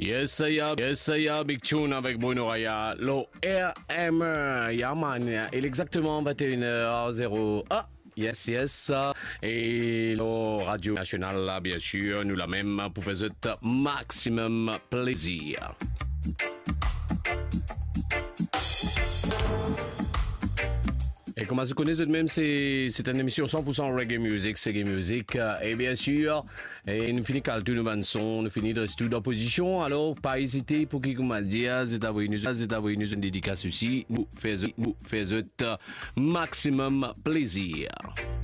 Yes, ya, Big Tune avec Bruno Raya, l'ORM, Yaman, il est exactement 21h00. Ah, yes, et le Radio National, là, bien sûr, nous la même pour faire ce maximum plaisir. Et comme vous connaissez tout de même, c'est une émission 100% reggae music, et bien sûr, et nous finissons quand tout nous vanson, nous finissons de toute opposition, alors pas hésiter pour qui comme dire, c'est d'avoir une dédicace aussi, nous faisons maximum plaisir.